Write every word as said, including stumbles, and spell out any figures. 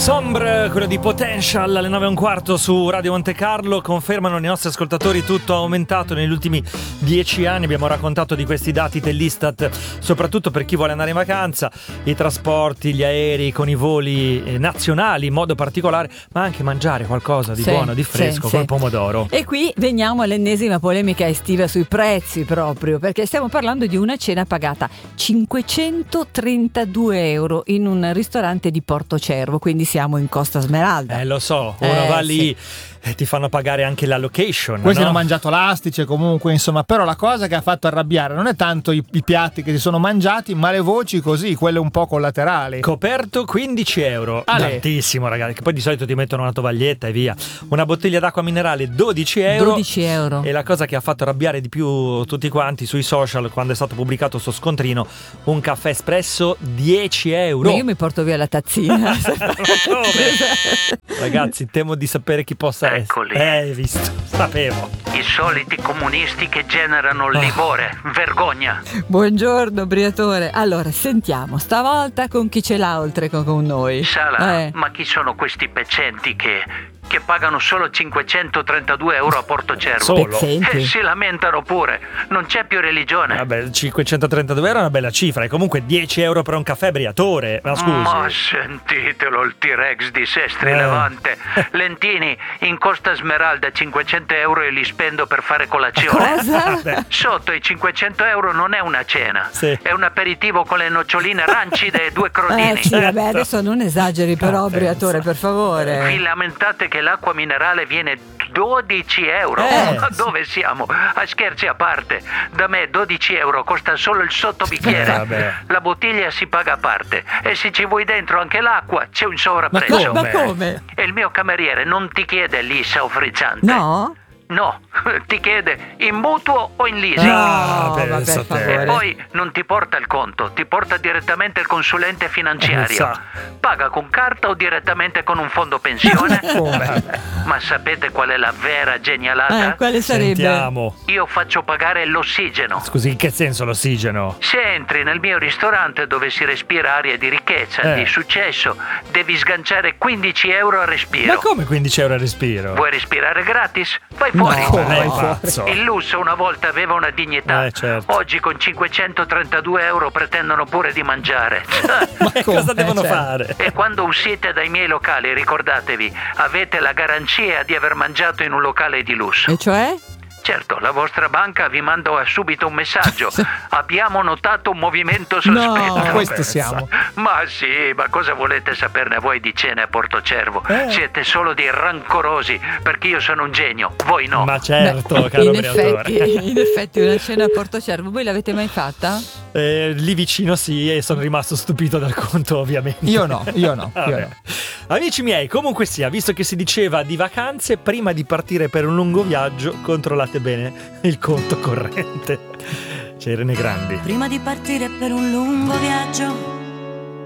Sombre, quello di Potential, alle nove e un quarto su Radio Monte Carlo. Confermano i nostri ascoltatori tutto aumentato negli ultimi dieci anni. Abbiamo raccontato di questi dati dell'Istat, soprattutto per chi vuole andare in vacanza, i trasporti, gli aerei con i voli nazionali in modo particolare, ma anche mangiare qualcosa di sì, buono, di fresco, sì, col sì. pomodoro. E qui veniamo all'ennesima polemica estiva sui prezzi, proprio perché stiamo parlando di una cena pagata cinquecentotrentadue euro in un ristorante di Portocervo, quindi siamo in Costa Smeralda. Eh lo so, uno eh, va lì sì. e ti fanno pagare anche la location. Questi no? hanno mangiato l'astice comunque, insomma, però la cosa che ha fatto arrabbiare non è tanto i, i piatti che si sono mangiati, ma le voci così, quelle un po' collaterali. Coperto quindici euro, Ale. tantissimo ragazzi, che poi di solito ti mettono una tovaglietta e via. Una bottiglia d'acqua minerale dodici euro. dodici euro. E la cosa che ha fatto arrabbiare di più tutti quanti sui social quando è stato pubblicato sto scontrino, un caffè espresso dieci euro. Ma io mi porto via la tazzina. Ragazzi, temo di sapere chi possa Eccoli. essere. Eh, hai visto, sapevo. I soliti comunisti che generano il livore. Vergogna. Buongiorno, Briatore. Allora, sentiamo, stavolta con chi ce l'ha oltre con, con noi? Sala, Eh. ma chi sono questi peccenti che... che pagano solo cinquecentotrentadue euro a Portocervo? Solo? Pezzenti. E si lamentano pure. Non c'è più religione. Vabbè, cinquecentotrentadue euro è una bella cifra, e comunque dieci euro per un caffè, Briatore. Ma scusi. Ma sentitelo, il T-Rex di Sestri Eh. Levante. Lentini, in Costa Smeralda cinquecento euro e li spendo per fare colazione. Cosa? Sotto i cinquecento euro non è una cena, Sì. è un aperitivo con le noccioline rancide e due crodini. Eh sì, vabbè, Certo. adesso non esageri però, Caffè, Briatore, per Vi favore. lamentate che l'acqua minerale viene dodici euro? Eh, Ma sì. dove siamo? A scherzi a parte, da me dodici euro costa solo il sottobicchiere. Eh, vabbè. La bottiglia si paga a parte e se ci vuoi dentro anche l'acqua c'è un sovrapprezzo. Ma, ma come? E il mio cameriere non ti chiede lissa o frizzante. No? No, ti chiede in mutuo o in leasing. Ah, No, ma per pensa te. favore. E poi non ti porta il conto, ti porta direttamente il consulente Eh, finanziario. sa. Paga con carta o direttamente con un fondo pensione? Come? Ma sapete qual è la vera genialata? Eh, quale sarebbe? Sentiamo. Io faccio pagare l'ossigeno. Scusi, in che senso l'ossigeno? Se entri nel mio ristorante dove si respira aria di ricchezza, Eh. di successo, devi sganciare quindici euro a respiro. Ma come quindici euro a respiro? Vuoi respirare gratis? Vai No. fuori. Ma lei è Vai pazzo. Il lusso una volta aveva una dignità. Eh, certo. Oggi con cinquecentotrentadue euro pretendono pure di mangiare. Ma che come? cosa devono Certo. fare? E quando uscite dai miei locali, ricordatevi, avete la garanzia di aver mangiato in un locale di lusso. E cioè? Certo, la vostra banca vi manda subito un messaggio. Abbiamo notato un movimento sospetto. No, questo pensa. siamo. Ma sì, ma cosa volete saperne voi di cene a Portocervo? Eh. Siete solo dei rancorosi, perché io sono un genio, voi no. Ma certo, Beh, caro in Briatore. effetti, in effetti una cena a Portocervo, voi l'avete mai fatta? Eh, lì vicino sì, e sono rimasto stupito dal conto, ovviamente. Io no, io no, io Vabbè. no. Amici miei, comunque sia, visto che si diceva di vacanze, prima di partire per un lungo viaggio, controllate bene il conto corrente. C'è Irene Grandi. Prima di partire per un lungo viaggio,